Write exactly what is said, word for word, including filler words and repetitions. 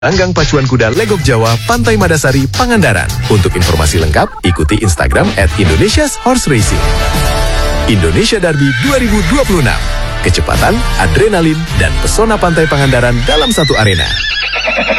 Langgang Pacuan Kuda Legok Jawa, Pantai Madasari, Pangandaran. Untuk informasi lengkap, ikuti Instagram at Indonesia's Horse Racing. Indonesia Derby dua ribu dua puluh enam. Kecepatan, adrenalin, dan pesona Pantai Pangandaran dalam satu arena.